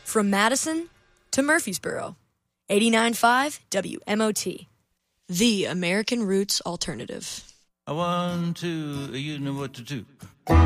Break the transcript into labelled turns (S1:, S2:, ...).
S1: From Madison to Murfreesboro, 89.5 WMOT, the American Roots Alternative.
S2: 1, 2, you know what to do.